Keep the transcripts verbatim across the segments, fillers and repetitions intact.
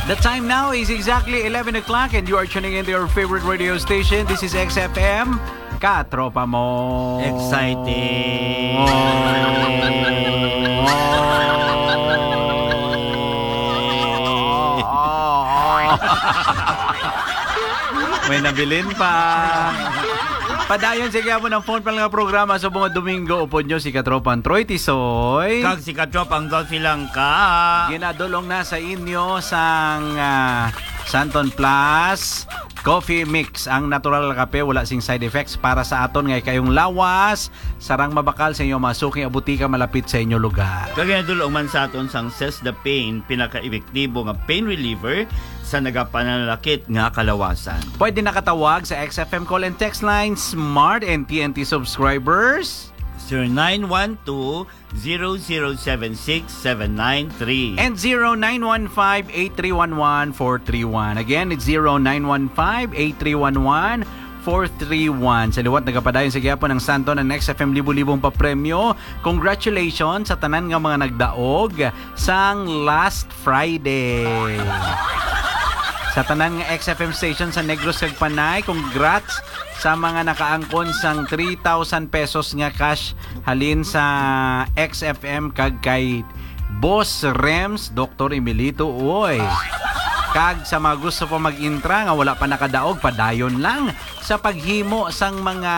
The time now is exactly eleven o'clock and you are tuning into your favorite radio station. This is X F M. Katropa mo. Exciting. May nabilin pa. Padayon sa mo ng phone pa lang programa sa mga Domingo. Upod nyo si Katropang Troy Tisoy. Kag si Katropang Dolphy lang ka. Ginadulong na sa inyo sang uh, Santon Plus Coffee Mix. Ang natural kape, wala sing side effects para sa aton ngay kayong lawas. Sarang mabakal sa inyo masuking abutika malapit sa inyo lugar. Kag ginadulong man sa aton sang Cess the Pain, pinaka-epektibo nga pain reliever sa nagapananalakit nga kalawasan. Pwede nakatawag sa X F M call and text line Smart and T N T subscribers zero nine one two, zero zero seven six, seven nine three and zero nine one five, eight three one one, four three one. Again, it's zero nine one five, eight three one one, four three one. Sa liwat nagapadayon sa gyapon ng Santon ng X F M libo-libong papremyo. Congratulations sa tanan nga mga nagdaog sang last Friday. Sa tanan nga X F M station sa Negros kag Panay, congrats sa mga nakaangkon sang three thousand pesos nga cash halin sa X F M kag kay Boss Rems, Doctor Emilito Uy. Kag sa mga gusto pa mag-intra nga wala pa nakadaog, padayon lang sa paghimo sang mga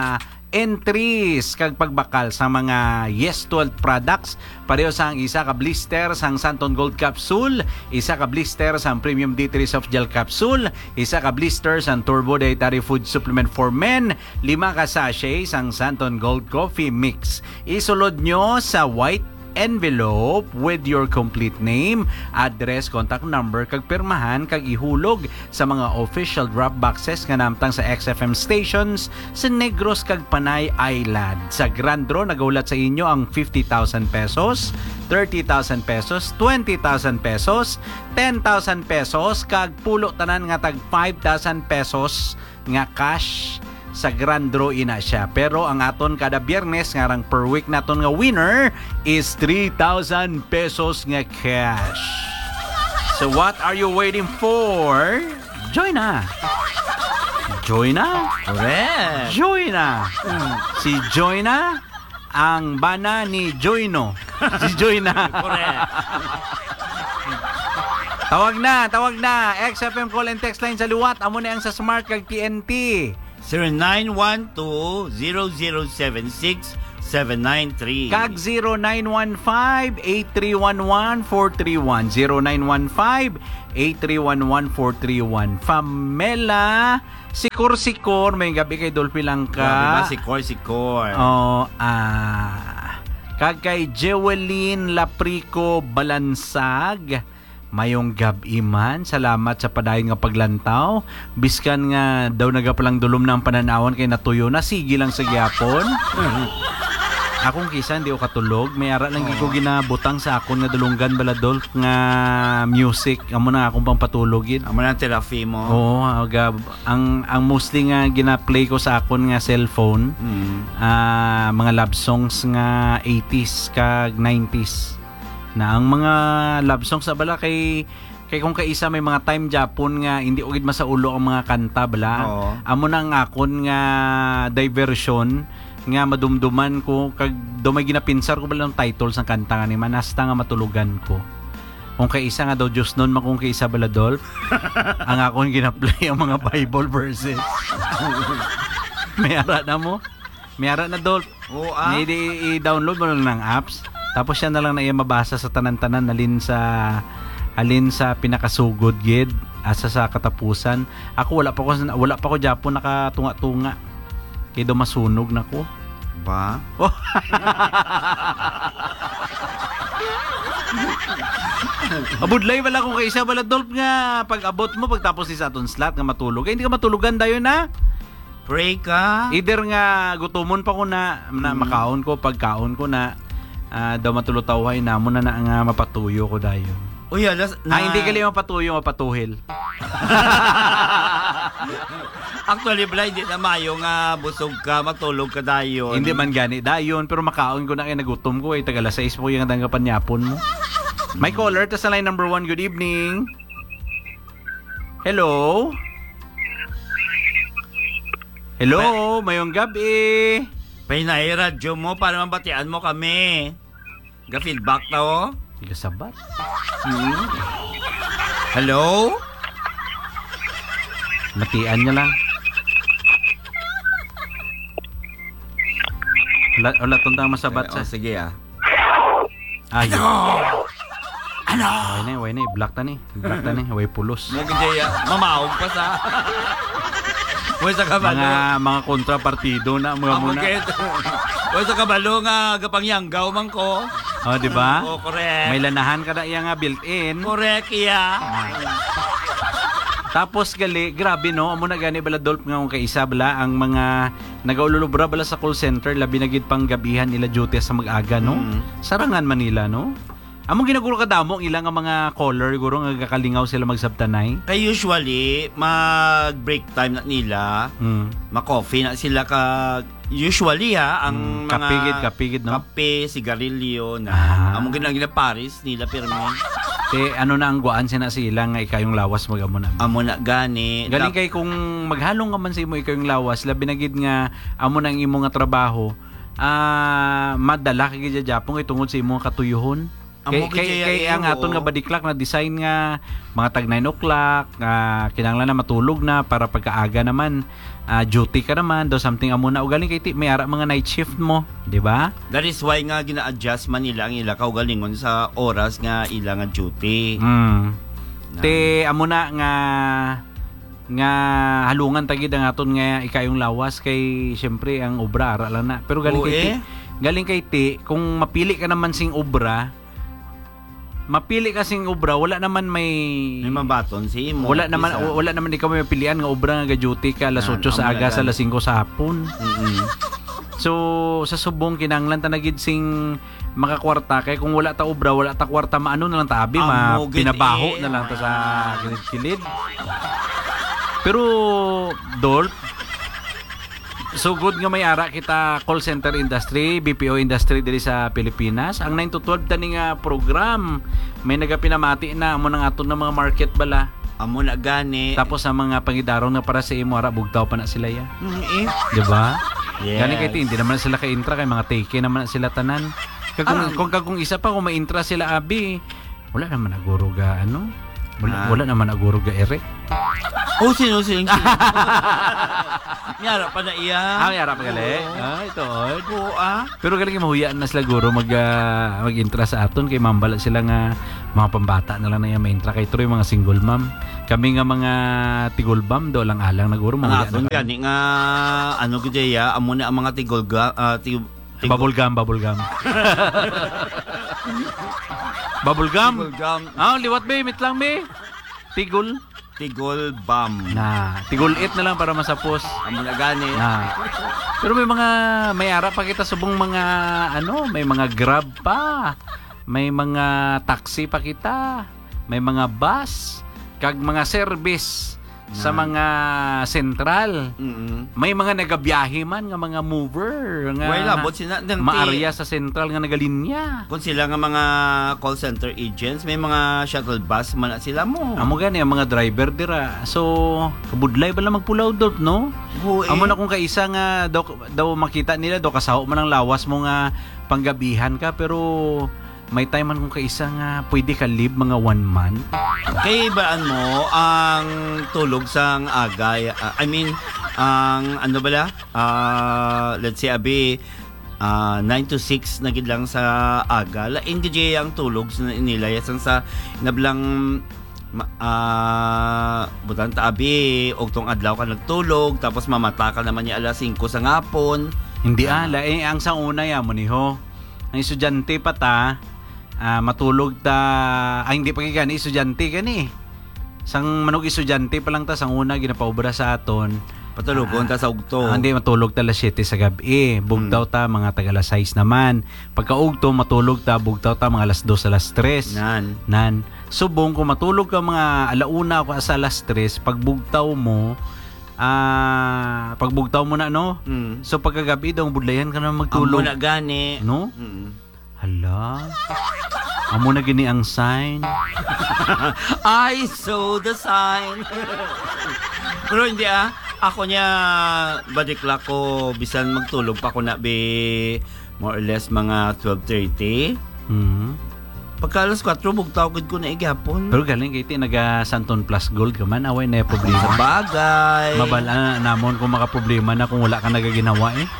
entries kag pagbakal sa mga Yes twelve products. Pareho sang isa ka blister sang Santon Gold Capsule, isa ka blister sang Premium D three Soft Gel Capsule, isa ka blister sang Turbo Dietary Food Supplement for Men, lima ka sachet sang Santon Gold Coffee Mix. Isulod nyo sa white envelope with your complete name, address, contact number kag pirmahan kag ihulog sa mga official drop boxes nga namtang sa X F M stations sa Negros kag Panay Island. Sa Grand Draw nagaulat sa inyo ang fifty thousand pesos, thirty thousand pesos, twenty thousand pesos, ten thousand pesos kag pulo tanan nga tag five thousand pesos nga cash. Sa Grand Draw ina siya. Pero ang aton kada Biyernes ngarang per week naton nga winner is three thousand pesos nga cash. So what are you waiting for? Join na. Join na. Correct. Join na. Si Joy na ang bana ni Joyno. Si Joy na. Correct. Tawag na, tawag na. X F M call and text line sa liwat. Amo na ang sa Smart kag T N T. zero nine one two, zero zero seven six, seven nine three Kag zero nine one five, eight three one one, four three one. zero nine one five, eight three one one, four three one. Pamela Sikor-Sikor, may gabi kay Dolphy lang ka. Grabe ba? Sikor-Sikor. Oh, ah. Kag kay Jewelyn Laprico Balansag, mayong gabi man. Salamat sa padayon nga paglantaw. Biskan nga daw nagapalang dulom na ang pananawan kay natuyo na. Sige lang sa gyapon. Akong kisa hindi ko katulog. May ara lang ko ginabutang sa akon nga dulunggan baladol nga music. Amo na akong pampatulogin. Amo na ang therapy mo. Oo. Aga, ang, ang mostly nga gina-play ko sa akon nga cellphone. Mm. Uh, mga love songs nga eighties kag nineties. Na ang mga love songs sa bala kay kay kung kaisa may mga time Japon nga hindi ugid masaulo ang mga kanta bala. Oo. Amo na ang akon nga diversion nga madumduman ko kag dumay ginapinsar ko bala ng title sa kanta nga ni manasta nga matulugan ko. Kung kaisa nga daw Diyos nun makung kaisa bala Dolph. Ang akon gina-play ang mga Bible verses. May ara na mo. May ara na Dolph. Oo ah. I-download mo lang ng apps. Tapos siya na lang na iya mabasa sa tanan-tanan alin sa alin sa pinakasugod gid asa sa katapusan. Ako wala pa ko wala pa ko Japon nakatunga-tunga. Kay do masunog nako. Ba? Oh. Abudlay wala ko kay isa bala Dolph nga pag abot mo pagtapos ni sa aton slot nga matulog. Ay, hindi ka matulugan dayon na. Pray ka. Either nga gutomon pa ko na, na Mm. makaon ko pagkaon ko na Uh, daw matulutaw na mo na na nga mapatuyo ko dayon. Uy, alas na... Ah, hindi kali mapatuyo, mapatuhil. Actually, bala, hindi na mayo nga busog ka, matulog ka dayon. Hindi man gani dayon, pero makaon ko na kaya nagutom ko eh. Tagala sais po yung tanggapan yapon mo. My caller, tas na line number one, good evening. Hello? Hello, mayong gabi. Pahinay radyo mo para mabatian mo kami. Ga-feedback na oh. Tiga sabat. Hmm? Hello? Matian niya lang. Wala, wala tuntang masabat sa. Oh, sige ah. Ayun. Ano? Way na, way na. Black ta ni. Black ta ni. Way pulos. Mo gid ya. Mamaog pa sa. Way sa kabalo. Mga mga kontrapartido na mga Amo muna. gid. Way sa kabalo nga gapangyanggaw man ko. Oh, di ba? Oh, correct. May lanahan ka na iya nga built-in. Correct iya. Tapos gali, grabe no, amo na gani bala Dolph nga kung kaisa bala ang mga nagaululubra bala sa call center labi na gid pang gabihan nila duty sa mag-aga no. Mm. Sarangan Manila no. Among ginaguro kadamo ilang nga mga caller guro nga gakalingaw sila magsabtanay. Kay usually mag-break time na nila, Mm. ma-coffee na sila ka usually ha ang Mm, mga kapigid, kapigid, no? kape, sigarilyo na Ah. among ginagina Paris nila pirmi. Eh ano na ang guan sina sila nga ikayong lawas magamo na. Amo na gani. Galing Dap- kay kung maghalong ka man sa imo ikayong lawas labi na gid nga amo nang imo nga trabaho ah madala kay gid Japon kay tungod sa imo nga katuyuhon. Kay, Amo kay, gid kay iya, ang iyo. aton nga badiklak na design nga mga tag nine o'clock nga kinahanglan na matulog na para pagkaaga naman ah, duty ka naman do something amo na ugaling kay ti may ara mga night shift mo, di ba? That is why nga gina-adjust man nila ang ila kaugalingon sa oras nga ila nga duty. Mm. Te amo na nga nga halungan tagid ang aton nga ikayong lawas kay syempre ang obra ara lang na. Pero galing Oo, kay ti, eh. galing kay ti kung mapili ka naman sing obra, mapili ka sing obra wala naman may May mabaton si mo. wala naman isa. wala naman ikaw may pilian nga obra nga ga-duty ka alas Yan, otso sa amo aga na sa gani. alas singko sa hapon. Mm-mm. So sa subong kinahanglan ta na gid sing makakwarta kay kung wala ta obra wala ta kwarta maano na lang ta abi ma Amo, gid pinabaho eh. na lang ta sa kilid. Pero Dolph, so good nga may ara kita call center industry, B P O industry diri sa Pilipinas. Ang nine to twelve tani nga program may nagapinamati na amo nang aton ng mga market bala. Amo na gani. Tapos sa mga pangidarong na para sa imo ara bugtaw pa na sila ya. Mm, eh. Di ba? Yes. Gani kay ti, hindi naman sila ka-intra kay mga take naman sila tanan. Kag kung, Ah. kung, kag kung isa pa kung may intra sila abi, wala naman naguro ga ano. Wala, Ah. wala naman naguro ga ere. Oh, sino sino sino. Miyara pa na iya. Ah, yara pa gali. Ah, ito. oy. Oo ah. Pero galing mahuyaan na sila guro mag ah, mag-intra sa aton kay mambala sila nga mga pambata na lang na yung ma-intra kay tuloy mga single mom. Kami nga mga tigol bam do lang alang naguro Ang mahuyaan aton na. gani nga ano gid ya amo na ang mga tigolga uh, tig, tig- Bubble gum, bubble gum. Bubble gum. Tigolgam. Ah, liwat be, mit lang be. Tigol. Tigol bam. Na, tigol it na lang para masapos. Amo na gani. Na. Pero may mga may ara pa kita subong mga ano, may mga Grab pa. May mga taxi pa kita. May mga bus, kag mga service sa mga sentral. Mm. May mga nagabiyahe man nga mga mover nga Wala bot sina nang maarya sa sentral nga nagalinya. kung sila nga mga call center agents, may mga shuttle bus man na sila mo. Amo gani ang mga driver dira. So, kabudlay ba lang magpulaw dot, no? Oo, eh. Amo na kung kaisa nga daw, daw makita nila daw kasaho man ang lawas mo nga panggabihan ka pero may time man kung kaisa nga pwede ka live mga one month. Kay baan mo ang tulog sang agay? uh, I mean, ang ano bala? Uh, let's say abi uh, nine to six na gid lang sa aga. Lain gid ang tulog sa nila yasan sa nablang ma- ah butan ta abi og tong adlaw ka nagtulog tapos mamata ka naman ni alas singko sa ngapon. Hindi ah, laing ang sa una ya mo ni ho. Ang estudyante pa ta ah, matulog ta ay hindi pa gani estudyante gani. Sang manog estudyante pa lang ta sang una ginapaubra sa aton. Patulugon ta sa ugto. Ah, hindi matulog ta alas siyete sa gabi. Bugtaw ta mga taga alas sais naman. Pagkaugto matulog ta bugtaw ta mga alas dos alas tres. Nan. Nan. Subong kung matulog ka mga alauna o sa alas tres, pagbugtaw mo ah pagbugtaw mo na no. Mm. So pagkagabi daw budlayan ka na Amo magtulog. na gani. No? Mm. Hala. Amo na gini ang sign. I saw the sign. Pero hindi ah. Ako niya, badikla ko, bisan magtulog pa ko na be more or less mga twelve thirty. Mhm. Pagka alas kwatro, bugtawagod ko na igapon. Pero galing kay ti naga Santon Plus Gold ka man, away na yung problema. Sa bagay. Mabala namon kung makaproblema na kung wala ka nagaginawa eh.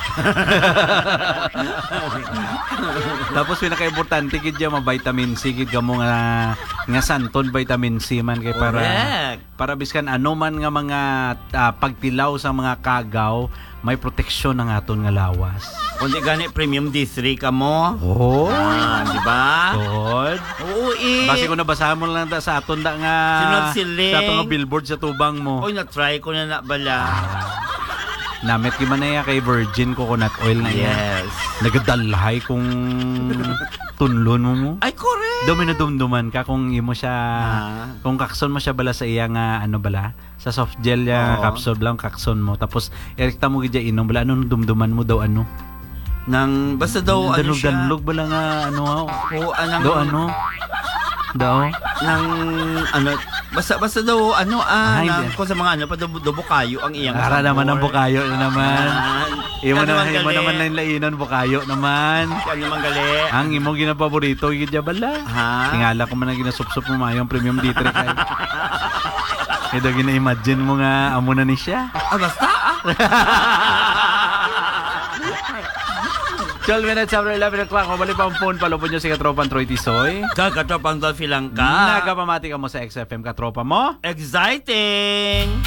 Tapos pinaka-importante gid ya ma-vitamin C gid kamo nga nga santon vitamin C man kay para Correct. para biskan ano man nga mga ah, pagtilaw sa mga kagaw, may proteksyon ang aton nga lawas. Kundi gani premium D three ka mo. Oh. Ah, di ba? God. Oo eh. Base ko nabasahan mo lang ta sa aton da nga Sunod siling. sa aton nga billboard sa tubang mo. Oy, na-try ko na na bala. Namit ki man na ya kay virgin coconut oil na yan. Yes. Nagadalhay kung tunlon mo mo. Ay, correct. Dumi na dumduman ka kung imo siya Ah. kung kakson mo siya bala sa iya nga ano bala sa soft gel ya Oo. capsule lang kakson mo tapos erekta mo gidya inom bala ano dumduman mo daw ano Nang, basta daw, ano siya. danlog bala nga ano ha Oo, anang, daw ano daw Nang, ano, basta, basta daw, ano, ah, Ay, nang, di- kung sa mga ano, pa dubo, dubo kayo ang iyang ara naman ang sabor. bukayo na naman Ah, imo ano na mang imo gali? naman lang lainon bukayo naman Ano mang gali? ang imo ginapaborito gidya bala Ha? tingala ko man na ginasupsup mo mayong premium D three kay kaya daw gina-imagine mo nga amo na ni siya. Ah, basta, ah. twelve minutes after eleven o'clock, mabalik pa ang phone, palupon nyo si Katropan Troy Tisoy. Kakatapang Dolphy lang ka. Nagapamati ka mo sa X F M Katropa mo. Exciting!